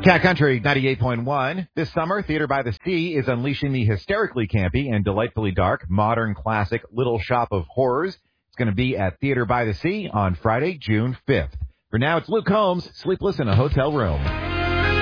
Cat Country 98.1. This summer, Theater by the Sea is unleashing the hysterically campy and delightfully dark modern classic Little Shop of Horrors. It's going to be at Theater by the Sea on Friday, June 5th. For now, it's Luke Combs, Sleepless in a Hotel Room.